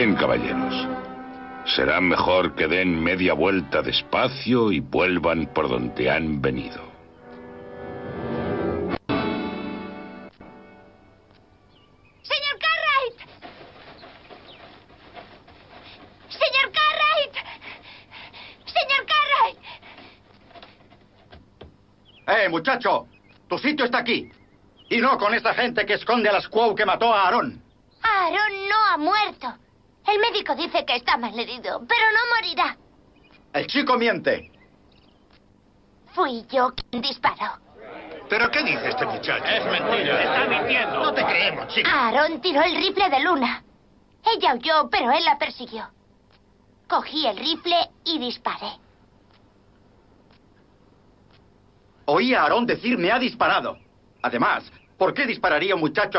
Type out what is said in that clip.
Bien, caballeros. Será mejor que den media vuelta despacio y vuelvan por donde han venido. ¡Señor Cartwright! ¡Señor Cartwright! ¡Señor Cartwright! Muchacho! Tu sitio está aquí. Y no con esa gente que esconde a las Quo que mató a Aarón. Aarón no ha muerto. El médico dice que está malherido, pero no morirá. El chico miente. Fui yo quien disparó. ¿Pero qué dice este muchacho? Es mentira. Está mintiendo. No te creemos, chico. Aarón tiró el rifle de Luna. Ella huyó, pero él la persiguió. Cogí el rifle y disparé. Oí a Aarón decir me ha disparado. Además, ¿por qué dispararía un muchacho